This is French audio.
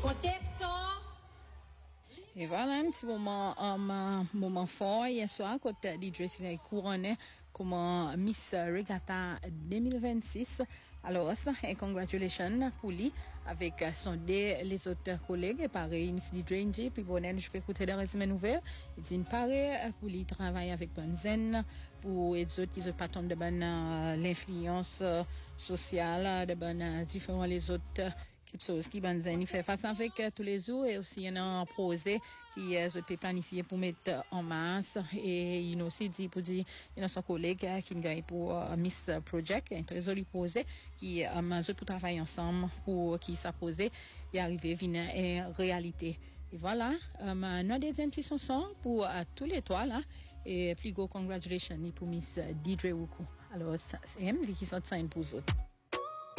Et voilà un petit moment fort hier soir quand DJ Tina couronné comme Miss Regatta 2026. Alors ça, et congratulations pour lui avec les autres collègues. Pareil, Miss DJ NJ, puis bonne, je peux écouter les résumés ouverts. Il dit pareil pour lui travailler avec Bonzen, pour les autres qui se partent de bonne l'influence sociale, de bonne différents les autres. Quelque chose qui il fait face avec tous les jours et aussi il y a un projet qui peut planifier pour mettre en masse et il a aussi dit pour dire il y a son collègue qui gagne pour Miss Project un très joli projet qui pour travailler ensemble pour qui s'apposer et arriver à une réalité et voilà nous avons des intentions pour tous les trois là et plus gros congratulations pour Miss DJ Wuku alors c'est elle qui sont pour vous autres.